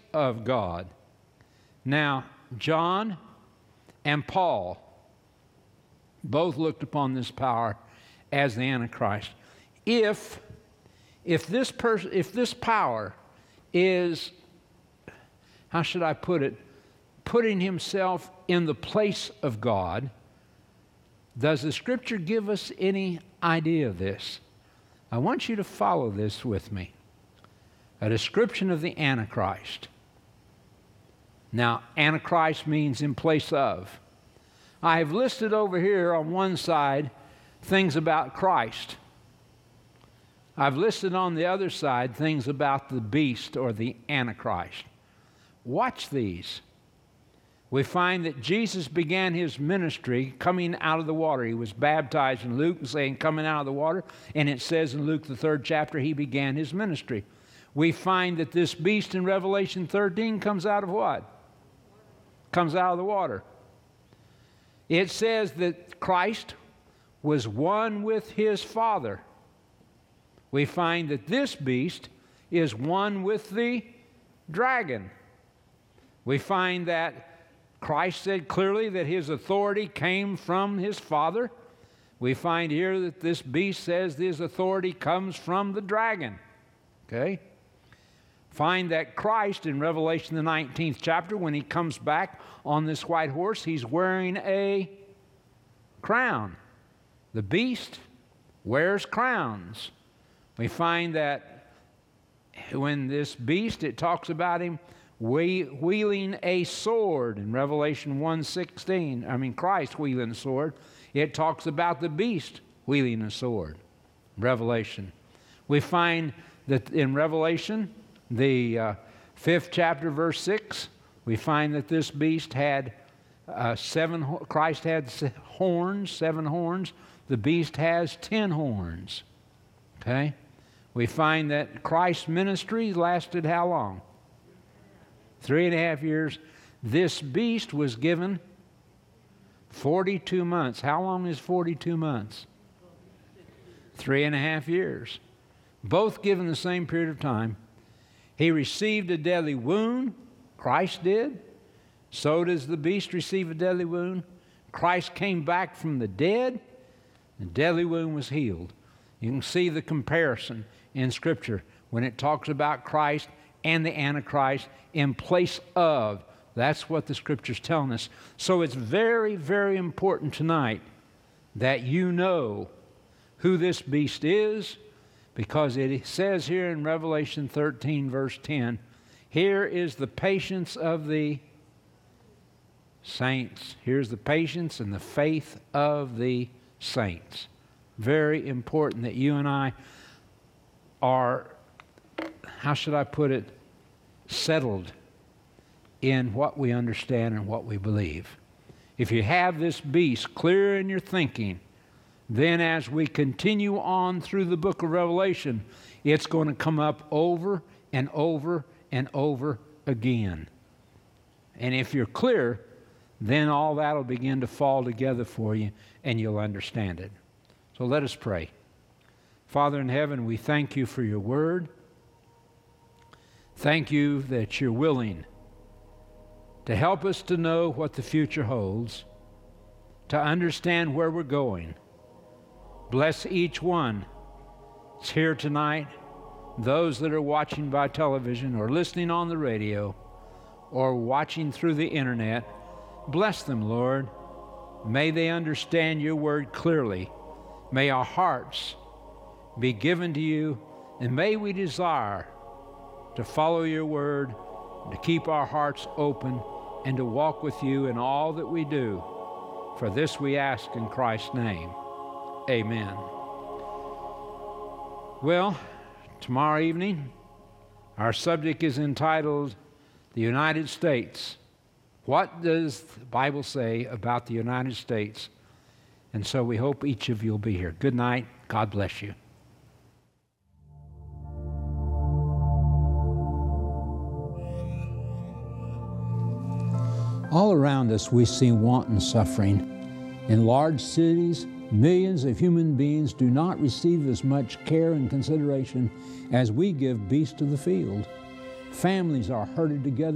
of God. Now, John and Paul both looked upon this power as the Antichrist. If this power is, how should I put it, putting himself in the place of God, does the Scripture give us any idea of this? I want you to follow this with me. A description of the Antichrist. Now, Antichrist means in place of. I have listed over here on one side things about Christ. I've listed on the other side things about the beast or the Antichrist. Watch these. We find that Jesus began his ministry coming out of the water. He was baptized in Luke, saying coming out of the water. And it says in Luke the 3rd chapter, he began his ministry. We find that this beast in Revelation 13 comes out of what? Comes out of the water. It says that Christ was one with his Father. We find that this beast is one with the dragon. We find that Christ said clearly that his authority came from his Father. We find here that this beast says his authority comes from the dragon. Okay? Find that Christ in Revelation the 19th chapter, when he comes back on this white horse, he's wearing a crown. The beast wears crowns. We find that when this beast, it talks about him wielding a sword in Revelation 1:16. Christ wielding a sword. It talks about the beast wielding a sword. Revelation. We find that in Revelation, the 5th chapter, verse 6, we find that this beast had Christ had horns, 7 horns. The beast has 10 horns. Okay? We find that Christ's ministry lasted how long? 3.5 years. This beast was given 42 months. How long is 42 months? 3.5 years. Both given the same period of time. He received a deadly wound. Christ did. So does the beast receive a deadly wound. Christ came back from the dead. The deadly wound was healed. You can see the comparison in Scripture when it talks about Christ and the Antichrist in place of. That's what the Scripture's telling us. So it's very, very important tonight that you know who this beast is, because it says here in Revelation 13, verse 10, here is the patience of the saints. Here's the patience and the faith of the saints. Very important that you and I are, how should I put it, settled in what we understand and what we believe. If you have this beast clear in your thinking, then as we continue on through the book of Revelation, it's going to come up over and over and over again. And if you're clear, then all that will begin to fall together for you and you'll understand it. So let us pray. Father in heaven, we thank you for your word. Thank you that you're willing to help us to know what the future holds, to understand where we're going. Bless each one that's here tonight, those that are watching by television or listening on the radio or watching through the internet. Bless them, Lord. May they understand your word clearly. May our hearts be given to you, and may we desire to follow your word, to keep our hearts open, and to walk with you in all that we do. For this we ask in Christ's name. Amen. Well, tomorrow evening, our subject is entitled, The United States. What does the Bible say about the United States? And so we hope each of you will be here. Good night. God bless you. All around us we see want and suffering. In large cities, millions of human beings do not receive as much care and consideration as we give beasts of the field. Families are herded together